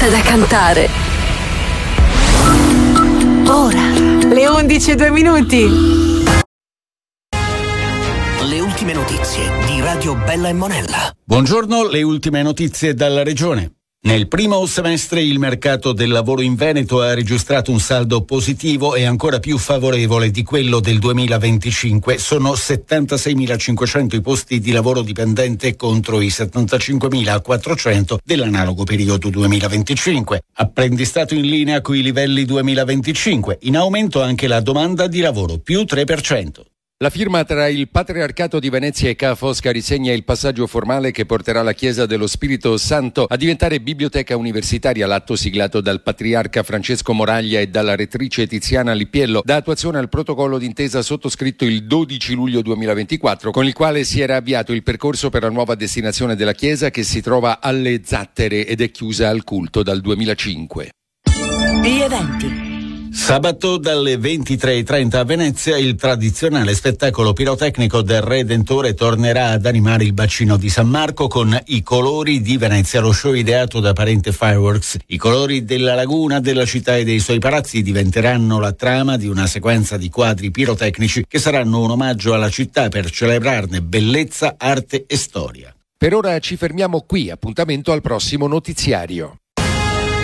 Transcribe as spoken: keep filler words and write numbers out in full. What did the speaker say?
fatta da cantare. Ora, le undici e due minuti. Le ultime notizie di Radio Bella e Monella. Buongiorno, le ultime notizie dalla regione. Nel primo semestre il mercato del lavoro in Veneto ha registrato un saldo positivo e ancora più favorevole di quello del duemilaventicinque. Sono settantaseimilacinquecento i posti di lavoro dipendente contro i settantacinquemilaquattrocento dell'analogo periodo duemilaventicinque. Apprendistato in linea coi livelli duemilaventicinque. In aumento anche la domanda di lavoro, più tre per cento. La firma tra il Patriarcato di Venezia e Ca' Foscari segna il passaggio formale che porterà la Chiesa dello Spirito Santo a diventare biblioteca universitaria. L'atto siglato dal patriarca Francesco Moraglia e dalla rettrice Tiziana Lippiello dà attuazione al protocollo d'intesa sottoscritto il dodici luglio duemilaventiquattro, con il quale si era avviato il percorso per la nuova destinazione della Chiesa, che si trova alle Zattere ed è chiusa al culto dal duemilacinque. Gli eventi. Sabato dalle ventitré e trenta a Venezia il tradizionale spettacolo pirotecnico del Redentore tornerà ad animare il bacino di San Marco con I colori di Venezia, lo show ideato da Parente Fireworks. I colori della laguna, della città e dei suoi palazzi diventeranno la trama di una sequenza di quadri pirotecnici che saranno un omaggio alla città per celebrarne bellezza, arte e storia. Per ora ci fermiamo qui, appuntamento al prossimo notiziario.